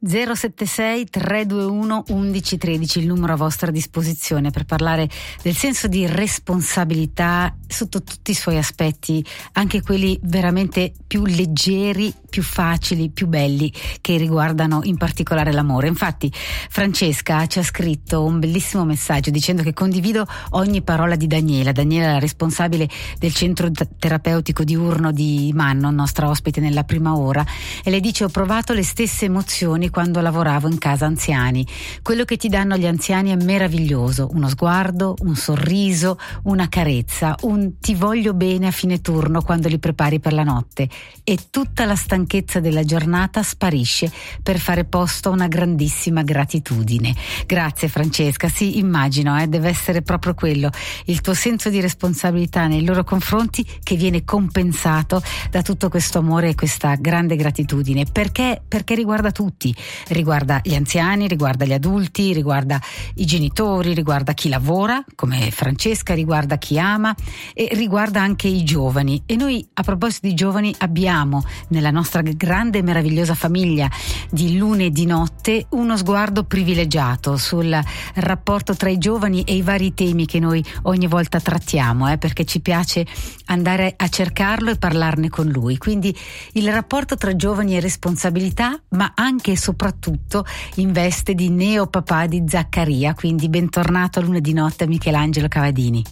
076 321 1113, il numero a vostra disposizione per parlare del senso di responsabilità sotto tutti i suoi aspetti, anche quelli veramente più leggeri, più facili, più belli, che riguardano in particolare l'amore. Infatti Francesca ci ha scritto un bellissimo messaggio dicendo che condivido ogni parola di Daniela. Daniela è la responsabile del centro terapeutico diurno di Manno, nostra ospite nella prima ora, e lei dice: ho provato le stesse emozioni quando lavoravo in casa anziani. Quello che ti danno gli anziani è meraviglioso: uno sguardo, un sorriso, una carezza, un ti voglio bene a fine turno quando li prepari per la notte, e tutta la stanchezza della giornata sparisce per fare posto a una grandissima gratitudine. Grazie Francesca, sì, immagino, deve essere proprio quello, il tuo senso di responsabilità nei loro confronti, che viene compensato da tutto questo amore e questa grande gratitudine, perché riguarda tutti. Riguarda gli anziani, riguarda gli adulti, riguarda i genitori, riguarda chi lavora come Francesca, riguarda chi ama e riguarda anche i giovani. E noi, a proposito di giovani, abbiamo nella nostra grande e meravigliosa famiglia di Lune di Notte uno sguardo privilegiato sul rapporto tra i giovani e i vari temi che noi ogni volta trattiamo, perché ci piace andare a cercarlo e parlarne con lui. Quindi il rapporto tra giovani e responsabilità, ma anche e soprattutto in veste di neopapà di Zaccaria. Quindi bentornato a Lune di Notte, Michelangelo Cavadini.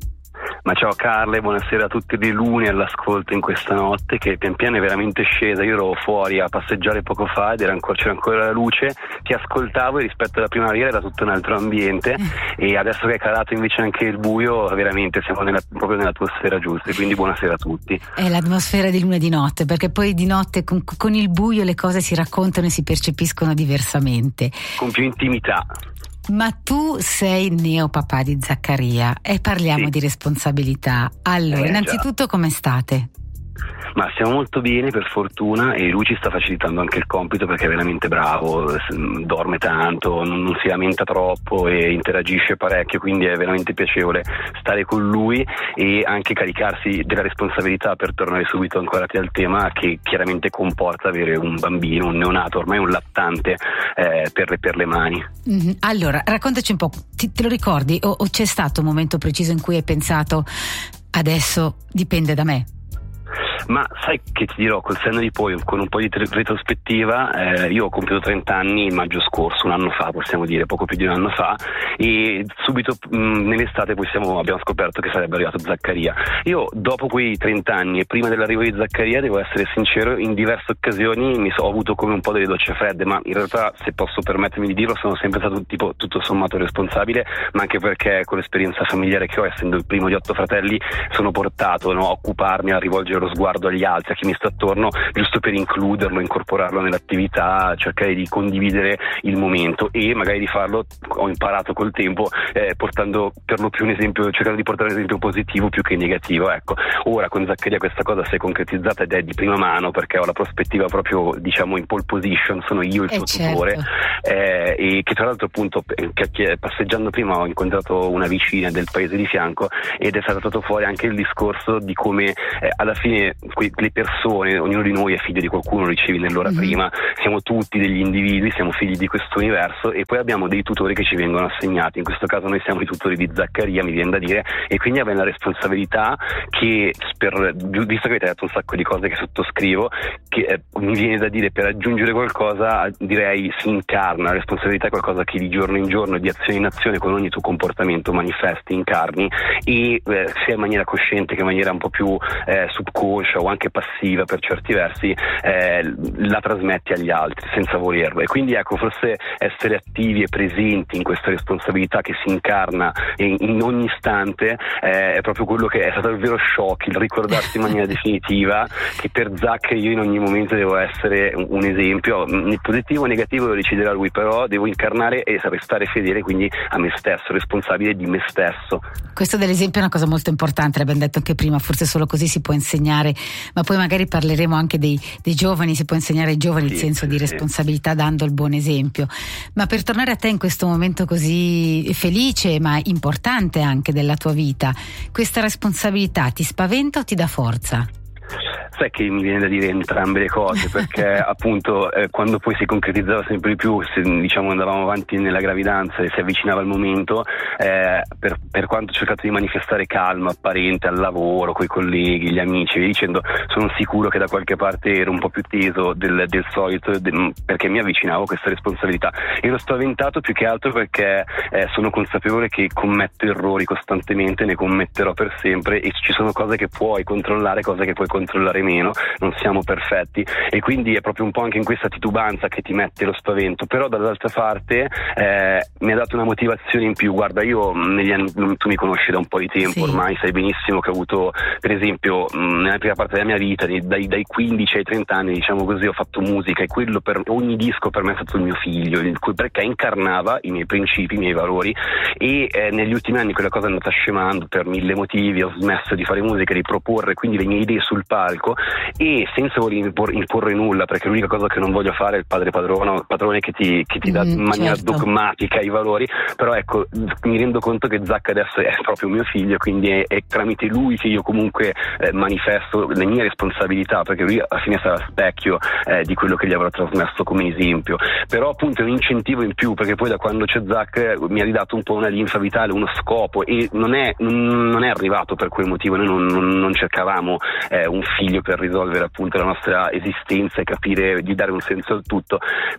Ma ciao Carla, e buonasera a tutti di Lune all'ascolto in questa notte che pian piano è veramente scesa. Io ero fuori a passeggiare poco fa ed c'era ancora la luce, ti ascoltavo e rispetto alla primavera era tutto un altro ambiente, e adesso che è calato invece anche il buio, veramente siamo proprio nell'atmosfera giusta, quindi buonasera a tutti. È l'atmosfera di Lune di Notte, perché poi di notte con il buio le cose si raccontano e si percepiscono diversamente, con più intimità. Ma tu sei neopapà di Zaccaria e parliamo di responsabilità. Allora, innanzitutto come state? Ma stiamo molto bene, per fortuna, e lui ci sta facilitando anche il compito perché è veramente bravo, dorme tanto, non si lamenta troppo e interagisce parecchio, quindi è veramente piacevole stare con lui e anche caricarsi della responsabilità, per tornare subito ancora al tema, che chiaramente comporta avere un bambino, un neonato, ormai un lattante per le mani. Allora, raccontaci un po', te lo ricordi o c'è stato un momento preciso in cui hai pensato adesso dipende da me? Ma sai che ti dirò, col senno di poi, con un po' di retrospettiva, io ho compiuto 30 anni il maggio scorso, un anno fa, possiamo dire, poco più di un anno fa, e subito nell'estate poi abbiamo scoperto che sarebbe arrivato Zaccaria. Io dopo quei 30 anni e prima dell'arrivo di Zaccaria, devo essere sincero, in diverse occasioni ho avuto come un po' delle docce fredde, ma in realtà, se posso permettermi di dirlo, sono sempre stato tipo tutto sommato responsabile, ma anche perché con l'esperienza familiare che ho, essendo il primo di 8 fratelli, sono portato a occuparmi, a rivolgere lo sguardo agli altri, a chi mi sta attorno, giusto per includerlo, incorporarlo nell'attività, cercare di condividere il momento, e magari di farlo, ho imparato col tempo, portando per lo più un esempio, cercando di portare un esempio positivo più che negativo. Ecco, ora con Zaccaria questa cosa si è concretizzata ed è di prima mano, perché ho la prospettiva proprio, diciamo, in pole position, sono io il suo tutore, e che tra l'altro appunto passeggiando prima ho incontrato una vicina del paese di fianco ed è saltato fuori anche il discorso di come alla fine le persone, ognuno di noi è figlio di qualcuno, ricevi nell'ora prima, siamo tutti degli individui, siamo figli di questo universo, e poi abbiamo dei tutori che ci vengono assegnati. In questo caso noi siamo i tutori di Zaccaria, mi viene da dire, e quindi abbiamo la responsabilità che, visto che avete detto un sacco di cose che sottoscrivo, che mi viene da dire, per aggiungere qualcosa, direi si incarna. La responsabilità è qualcosa che di giorno in giorno, di azione in azione, con ogni tuo comportamento manifesti, incarni, e sia in maniera cosciente che in maniera un po' più subconscia o anche passiva per certi versi, la trasmetti agli altri senza volerlo. E quindi ecco, forse essere attivi e presenti in questa responsabilità che si incarna in ogni istante è proprio quello che è stato il vero shock, il ricordarsi in maniera definitiva che per Zac io in ogni momento devo essere un esempio, né positivo o negativo lo deciderà lui, però devo incarnare e restare fedele quindi a me stesso, responsabile di me stesso. Questo dell'esempio è una cosa molto importante, l'abbiamo detto anche prima, forse solo così si può insegnare, ma poi magari parleremo anche dei giovani, si può insegnare ai giovani il senso di responsabilità dando il buon esempio. Ma per tornare a te in questo momento così felice ma importante anche della tua vita, questa responsabilità ti spaventa o ti dà forza? Sai che mi viene da dire entrambe le cose, perché appunto quando poi si concretizzava sempre di più, diciamo andavamo avanti nella gravidanza e si avvicinava il momento, per quanto ho cercato di manifestare calma apparente al lavoro, coi colleghi, gli amici, via dicendo, sono sicuro che da qualche parte ero un po' più teso del solito, perché mi avvicinavo a questa responsabilità. Ero spaventato più che altro perché sono consapevole che commetto errori costantemente, ne commetterò per sempre, e ci sono cose che puoi controllare, cose che puoi controllare meno, non siamo perfetti, e quindi è proprio un po' anche in questa titubanza che ti mette lo spavento. Però dall'altra parte mi ha dato una motivazione in più. Guarda, io negli anni, tu mi conosci da un po' di tempo, sì, ormai sai benissimo che ho avuto, per esempio, nella prima parte della mia vita, dai 15 ai 30 anni, diciamo così, ho fatto musica, e quello per ogni disco per me è stato il mio figlio, perché incarnava i miei principi, i miei valori, e negli ultimi anni quella cosa è andata scemando per mille motivi. Ho smesso di fare musica, di proporre quindi le mie idee sul palco, e senza voler imporre nulla, perché l'unica cosa che non voglio fare è il padrone che ti dà in maniera dogmatica i valori. Però ecco, mi rendo conto che Zac adesso è proprio mio figlio, quindi è tramite lui che io comunque manifesto le mie responsabilità, perché lui alla fine sarà specchio di quello che gli avrò trasmesso come esempio. Però appunto è un incentivo in più, perché poi da quando c'è Zac mi ha ridato un po' una linfa vitale, uno scopo, e non è arrivato per quel motivo. Noi non cercavamo un figlio per risolvere appunto la nostra esistenza e capire di dare un senso al tutto,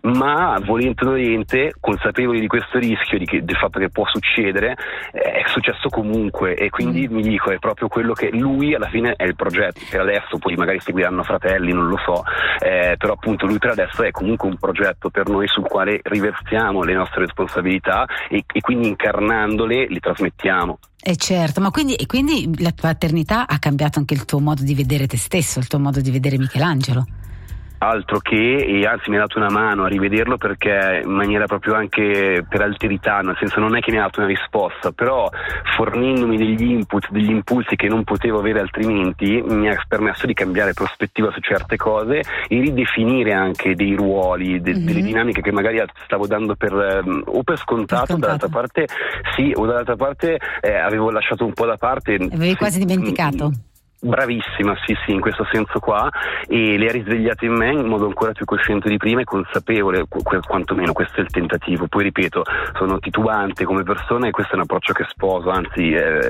ma volente o nolente, consapevoli di questo rischio, del fatto che può succedere, è successo comunque, e quindi mi dico, è proprio quello che lui alla fine è il progetto. Per adesso poi magari seguiranno fratelli, non lo so, però appunto lui per adesso è comunque un progetto per noi sul quale riversiamo le nostre responsabilità, e quindi incarnandole li trasmettiamo. Certo, ma quindi la paternità ha cambiato anche il tuo modo di vedere te stesso, il tuo modo di vedere Michelangelo? Altro che, e anzi mi ha dato una mano a rivederlo, perché in maniera proprio anche per alterità, nel senso, non è che mi ha dato una risposta, però fornendomi degli input, degli impulsi che non potevo avere altrimenti, mi ha permesso di cambiare prospettiva su certe cose e ridefinire anche dei ruoli, delle dinamiche che magari stavo dando o per scontato, dall'altra parte sì, o dall'altra parte avevo lasciato un po' da parte. Avevi quasi dimenticato. Bravissima, sì, in questo senso qua, e le ha risvegliate in me in modo ancora più cosciente di prima e consapevole, quantomeno questo è il tentativo. Poi ripeto, sono titubante come persona, e questo è un approccio che sposo, anzi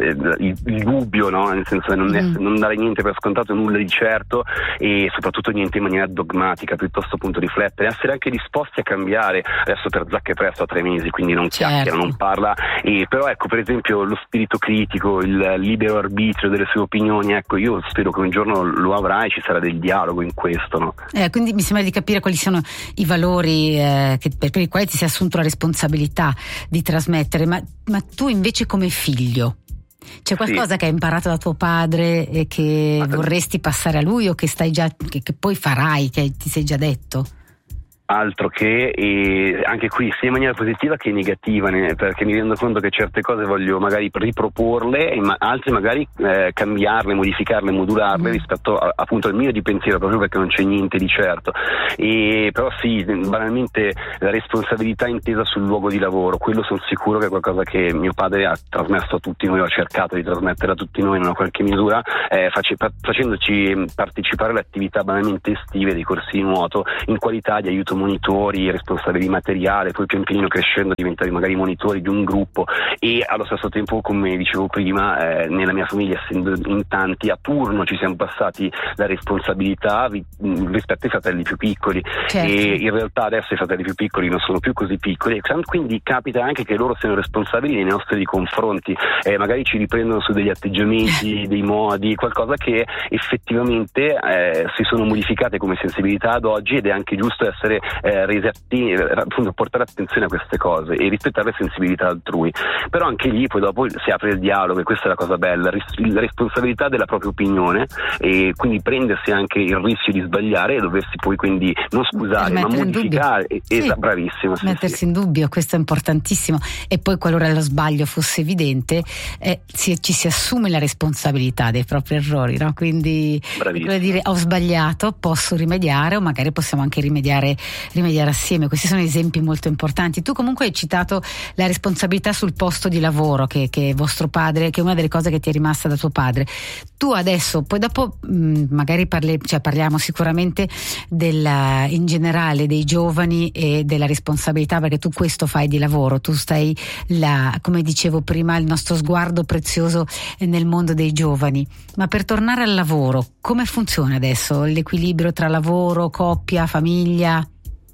il dubbio, no? Nel senso non dare niente per scontato, nulla di certo, e soprattutto niente in maniera dogmatica, piuttosto appunto riflettere, essere anche disposti a cambiare. Adesso per Zac è presto, a 3 mesi, quindi non chiacchiera, non parla, però ecco, per esempio lo spirito critico, il libero arbitrio delle sue opinioni, ecco, io spero che un giorno lo avrà e ci sarà del dialogo in questo, no? Quindi mi sembra di capire quali sono i valori per i quali ti sei assunto la responsabilità di trasmettere, ma tu invece come figlio c'è qualcosa che hai imparato da tuo padre e che vorresti passare a lui, o che stai già, che poi farai, che ti sei già detto? Altro che, e anche qui sia in maniera positiva che negativa, perché mi rendo conto che certe cose voglio magari riproporle, e altre magari cambiarle, modificarle, modularle rispetto appunto al mio di pensiero, proprio perché non c'è niente di certo. Però sì, banalmente la responsabilità intesa sul luogo di lavoro, quello sono sicuro che è qualcosa che mio padre ha trasmesso a tutti noi, ho cercato di trasmettere a tutti noi in una qualche misura, facendoci partecipare alle attività banalmente estive dei corsi di nuoto in qualità di aiuto monitori, responsabili di materiale, poi pian pianino crescendo diventare magari monitori di un gruppo, e allo stesso tempo, come dicevo prima, nella mia famiglia, essendo in tanti, a turno ci siamo passati la responsabilità rispetto ai fratelli più piccoli, certo. E in realtà adesso i fratelli più piccoli non sono più così piccoli, quindi capita anche che loro siano responsabili dei nostri confronti, magari ci riprendono su degli atteggiamenti, dei modi, qualcosa che effettivamente si sono modificate come sensibilità ad oggi, ed è anche giusto essere resi attivi, appunto portare attenzione a queste cose e rispettare le sensibilità altrui. Però anche lì poi dopo si apre il dialogo, e questa è la cosa bella, la responsabilità della propria opinione, e quindi prendersi anche il rischio di sbagliare e doversi poi quindi non scusare ma modificare. Bravissimo, mettersi in dubbio, questo è importantissimo. E poi qualora lo sbaglio fosse evidente, ci si assume la responsabilità dei propri errori, no? Quindi dire: ho sbagliato, posso rimediare, o magari possiamo anche rimediare rimediare assieme. Questi sono esempi molto importanti. Tu comunque hai citato la responsabilità sul posto di lavoro che vostro padre, che è una delle cose che ti è rimasta da tuo padre. Tu adesso, poi dopo magari parliamo sicuramente in generale dei giovani e della responsabilità, perché tu questo fai di lavoro, tu stai come dicevo prima, il nostro sguardo prezioso nel mondo dei giovani. Ma per tornare al lavoro, come funziona adesso l'equilibrio tra lavoro, coppia, famiglia?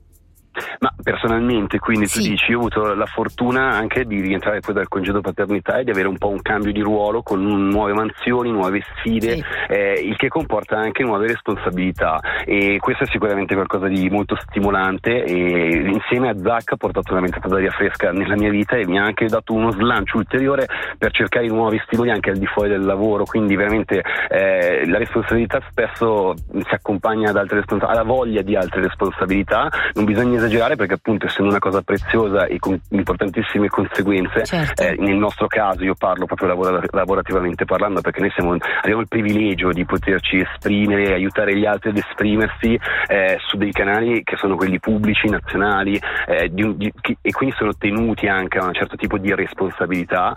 Ma personalmente, quindi sì. Tu dici, io ho avuto la fortuna anche di rientrare poi dal congedo paternità e di avere un po' un cambio di ruolo con nuove mansioni, nuove sfide, sì. Il che comporta anche nuove responsabilità, e questo è sicuramente qualcosa di molto stimolante, e insieme a Zach ha portato una ventata d'aria fresca nella mia vita e mi ha anche dato uno slancio ulteriore per cercare nuovi stimoli anche al di fuori del lavoro. Quindi veramente la responsabilità spesso si accompagna ad altre alla voglia di altre responsabilità. Non bisogna esagerare, perché appunto essendo una cosa preziosa e con importantissime conseguenze, certo. Nel nostro caso io parlo proprio lavorativamente parlando, perché noi abbiamo il privilegio di poterci esprimere, aiutare gli altri ad esprimersi su dei canali che sono quelli pubblici, nazionali, e quindi sono tenuti anche a un certo tipo di responsabilità,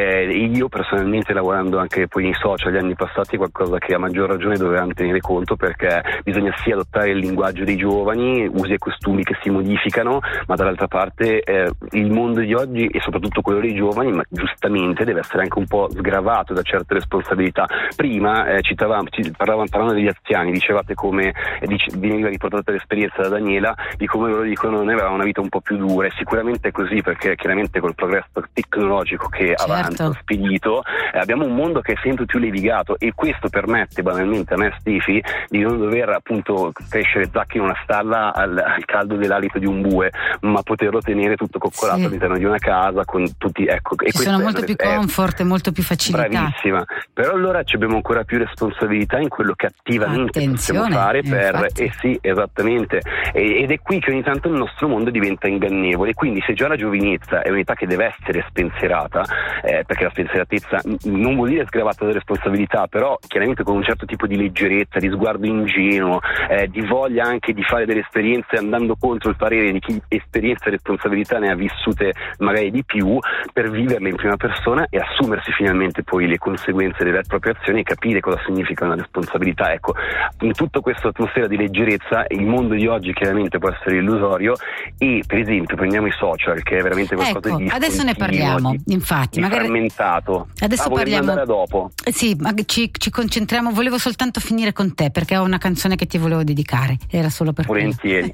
e io personalmente, lavorando anche poi nei social gli anni passati, qualcosa che a maggior ragione dovevamo tenere conto, perché bisogna sì adottare il linguaggio dei giovani, usi e costumi che si modificano, ma dall'altra parte il mondo di oggi, e soprattutto quello dei giovani, ma giustamente deve essere anche un po' sgravato da certe responsabilità. Prima parlando degli anziani, dicevate come veniva riportata l'esperienza da Daniela di come loro dicono noi avevamo una vita un po' più dura, e sicuramente è così, perché chiaramente col progresso tecnologico che avanza spedito abbiamo un mondo che è sempre più levigato, e questo permette banalmente a me e Stefi di non dover appunto crescere Zach in una stalla al caldo dell'alito di un bue, ma poterlo tenere tutto coccolato all'interno di una casa con tutti, ecco. Ci sono molto più comfort e molto più facilità. Bravissima, però allora ci abbiamo ancora più responsabilità in quello che attivamente possiamo fare sì, esattamente, ed è qui che ogni tanto il nostro mondo diventa ingannevole. Quindi se già la giovinezza è un'età che deve essere spensierata, perché la spensieratezza non vuol dire sgravata da responsabilità, però chiaramente con un certo tipo di leggerezza, di sguardo ingenuo, di voglia anche di fare delle esperienze andando contro il parere di chi esperienza e responsabilità ne ha vissute magari di più, per viverle in prima persona e assumersi finalmente poi le conseguenze delle proprie azioni e capire cosa significa una responsabilità. Ecco, in tutta questa atmosfera di leggerezza il mondo di oggi chiaramente può essere illusorio, e per esempio prendiamo i social, che è veramente qualcosa di adesso ne parliamo, infatti, di magari frammentato. Adesso parliamo andare dopo. Sì, ma ci concentriamo. Volevo soltanto finire con te, perché ho una canzone che ti volevo dedicare, era solo per volentieri.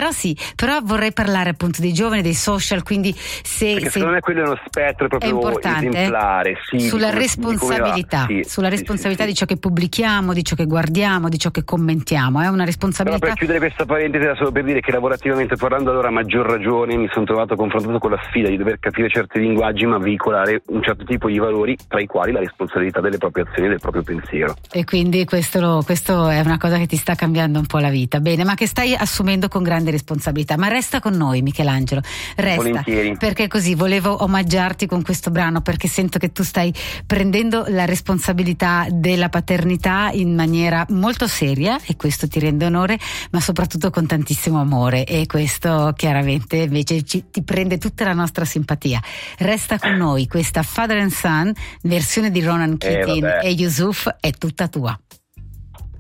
Però vorrei parlare appunto dei giovani, dei social, quindi perché secondo me quello è uno spettro proprio importante, esemplare, sulla responsabilità, di ciò che pubblichiamo, di ciò che guardiamo, di ciò che commentiamo. È una responsabilità. Però per chiudere questa parentesi era solo per dire che lavorativamente parlando, allora a maggior ragione mi sono trovato confrontato con la sfida di dover capire certi linguaggi, ma veicolare un certo tipo di valori, tra i quali la responsabilità delle proprie azioni e del proprio pensiero. E quindi questo è una cosa che ti sta cambiando un po' la vita, bene, ma che stai assumendo con grande responsabilità. Ma resta con noi, Michelangelo, resta. Volentieri. Perché così volevo omaggiarti con questo brano, perché sento che tu stai prendendo la responsabilità della paternità in maniera molto seria, e questo ti rende onore, ma soprattutto con tantissimo amore, e questo chiaramente invece ti prende tutta la nostra simpatia. Resta con noi, questa Father and Son versione di Ronan Keating e Yusuf è tutta tua.